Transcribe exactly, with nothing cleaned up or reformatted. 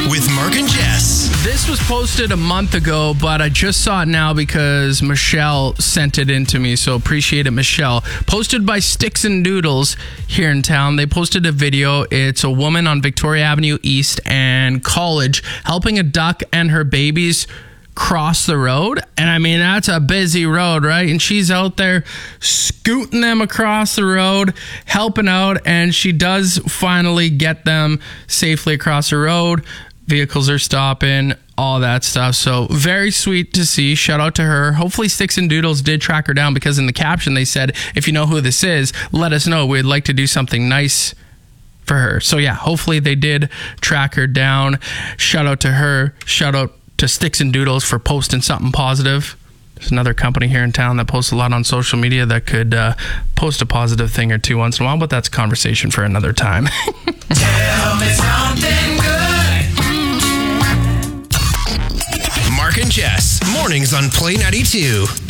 with Mark and Jess. This was posted a month ago, but I just saw it now because Michelle sent it in to me, so appreciate it, Michelle. Posted by Sticks and Doodles here in town. They posted a video. It's a woman on Victoria Avenue East and College helping a duck and her babies cross the road. And I mean, that's a busy road, right? And she's out there scooting them across the road, helping out, and she does finally get them safely across the road. Vehicles are stopping, all that stuff. So very sweet to see. Shout out to her. Hopefully Sticks and Doodles did track her down, because in the caption they said, if you know who this is, let us know. We'd like to do something nice for her. So yeah, hopefully they did track her down. Shout out to her. Shout out to Sticks and Doodles for posting something positive. There's another company here in town that posts a lot on social media that could uh, post a positive thing or two once in a while, but that's a conversation for another time. Tell me something good. Mark and Jess, mornings on Play ninety-two.